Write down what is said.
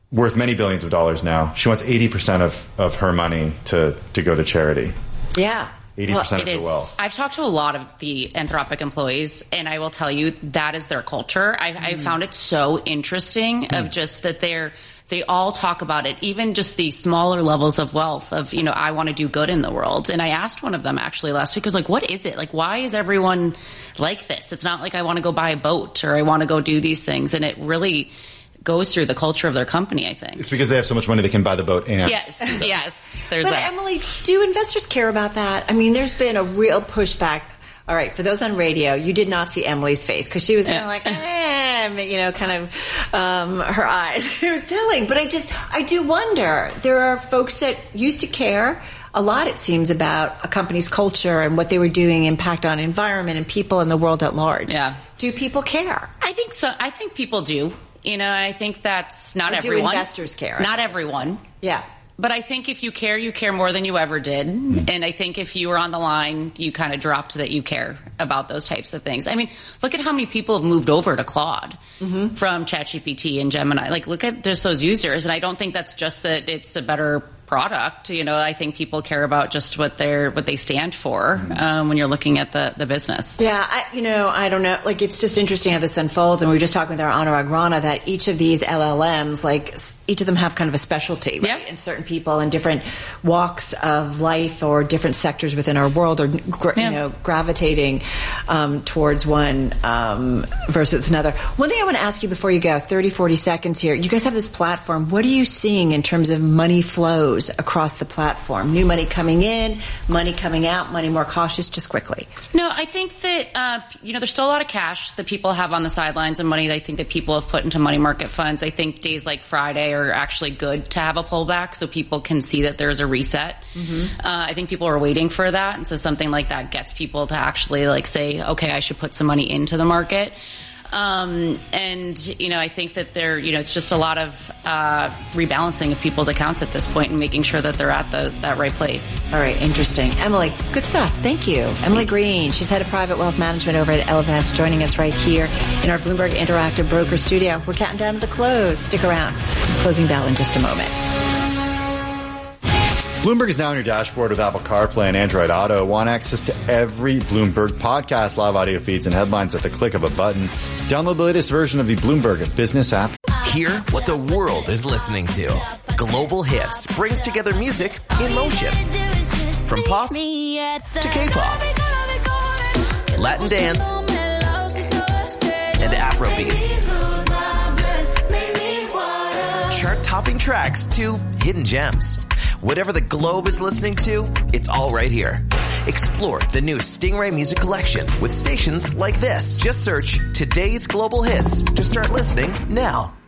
worth many billions of dollars now. She wants 80% of her money to go to charity. Yeah. 80% of the wealth. I've talked to a lot of the Anthropic employees, and I will tell you that is their culture. I found it so interesting of just that they all talk about it, even just the smaller levels of wealth of, I want to do good in the world. And I asked one of them actually last week, I was like, what is it? Like, why is everyone like this? It's not like I want to go buy a boat or I want to go do these things. And it really goes through the culture of their company, I think. It's because they have so much money they can buy the boat and... Yes. There's but that. Emily, do investors care about that? I mean, there's been a real pushback. All right, for those on radio, you did not see Emily's face because she was kind of like, her eyes. It was telling. But I do wonder, there are folks that used to care a lot, it seems, about a company's culture and what they were doing, impact on environment and people in the world at large. Yeah. Do people care? I think so. I think people do. I think that's not everyone. Do investors care? Not everyone. Yeah. But I think if you care more than you ever did. And I think if you were on the line, you kind of dropped that you care about those types of things. I mean, look at how many people have moved over to Claude from ChatGPT and Gemini. Like, look at just those users. And I don't think that's just that it's a better product. I think people care about just what they stand for when you're looking at the business. Yeah, I don't know. Like, it's just interesting how this unfolds. And we were just talking with our Anurag Rana that each of these LLMs, like, each of them have kind of a specialty, right? Yeah. And certain people in different walks of life or different sectors within our world are, gravitating towards one versus another. One thing I want to ask you before you go, 30, 40 seconds here. You guys have this platform. What are you seeing in terms of money flows across the platform? New money coming in, money coming out, money more cautious, just quickly. No, I think that, there's still a lot of cash that people have on the sidelines and money that I think that people have put into money market funds. I think days like Friday are actually good to have a pullback so people can see that there's a reset. I think people are waiting for that. And so something like that gets people to actually say, okay, I should put some money into the market. I think that it's just a lot of rebalancing of people's accounts at this point and making sure that they're at that right place. All right, interesting. Emily, good stuff. Thank you. Emily Green, she's head of private wealth management over at Ellevest, joining us right here in our Bloomberg Interactive Broker Studio. We're counting down to the close. Stick around. Closing bell in just a moment. Bloomberg is now on your dashboard with Apple CarPlay and Android Auto. Want access to every Bloomberg podcast, live audio feeds, and headlines at the click of a button. Download the latest version of the Bloomberg Business app. Hear what the world is listening to. Global Hits brings together music in motion. From pop to K-pop, Latin dance, and Afrobeats. Chart-topping tracks to hidden gems. Whatever the globe is listening to, it's all right here. Explore the new Stingray Music Collection with stations like this. Just search Today's Global Hits to start listening now.